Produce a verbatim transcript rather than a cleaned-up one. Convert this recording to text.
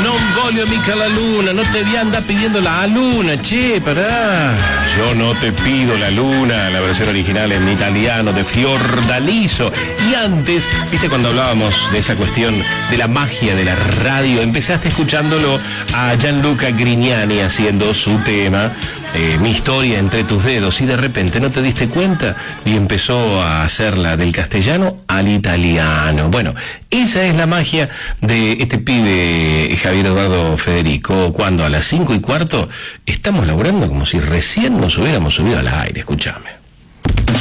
Non voglio mica la luna, no te voy a andar pidiendo la luna, che, pará. Yo no te pido la luna, la versión original en italiano de Fiordaliso. Y antes, viste cuando hablábamos de esa cuestión de la magia de la radio, empezaste escuchándolo a Gianluca Grignani haciendo su tema, eh, Mi historia entre tus dedos, y de repente no te diste cuenta y empezó a hacerla del castellano al italiano. Bueno, esa es la magia de este pibe Javier Eduardo Federico, cuando a las cinco y cuarto estamos laburando como si recién nos hubiéramos subido al aire. Escúchame.